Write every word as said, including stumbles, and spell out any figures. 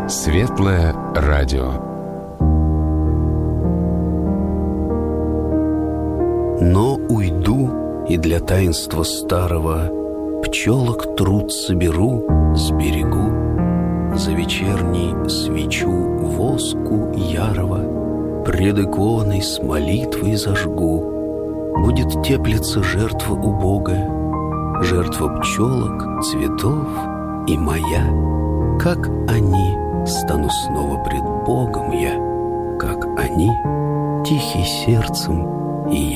Светлое радио. Но уйду, и для таинства старого пчелок труд соберу, сберегу. За вечерней свечу воску ярого пред иконой с молитвой зажгу. Будет теплиться жертва убогая, жертва пчелок, цветов и моя. Как они, стану снова пред Богом я, как они, тихий сердцем и